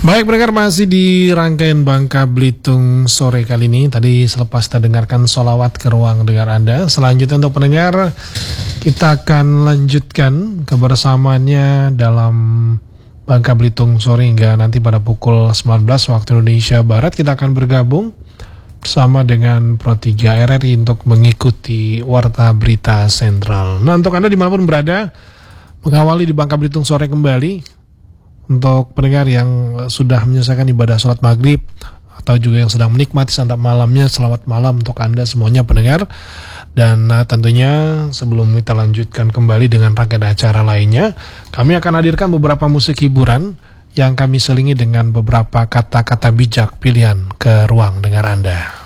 Baik pendengar, masih di rangkaian Bangka Belitung sore kali ini. Tadi selepas kita dengarkan solawat ke ruang dengar Anda. Selanjutnya untuk pendengar, kita akan lanjutkan kebersamaannya dalam Bangka Belitung sore hingga nanti pada pukul 19 waktu Indonesia Barat. Kita akan bergabung bersama dengan Pro 3 RRI untuk mengikuti Warta Berita Sentral. Nah, untuk Anda dimanapun berada, mengawali di Bangka Belitung sore kembali. Untuk pendengar yang sudah menyelesaikan ibadah sholat maghrib atau juga yang sedang menikmati santap malamnya, selamat malam untuk Anda semuanya pendengar. Dan tentunya sebelum kita lanjutkan kembali dengan rangkaian acara lainnya, kami akan hadirkan beberapa musik hiburan yang kami selingi dengan beberapa kata-kata bijak pilihan ke ruang dengar Anda.